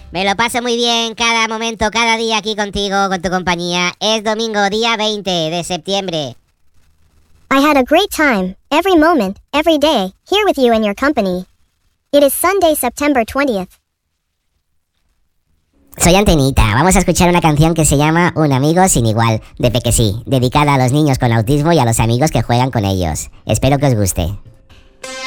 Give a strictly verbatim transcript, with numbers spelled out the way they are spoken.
Me lo paso muy bien cada momento, cada día aquí contigo, con tu compañía. Es domingo, día veinte de septiembre. I had a great time, every moment, every day, here with you and your company. It is Sunday, September twentieth. Soy Antenita, vamos a escuchar una canción que se llama Un amigo sin igual, de Pequesí, dedicada a los niños con autismo y a los amigos que juegan con ellos. Espero que os guste.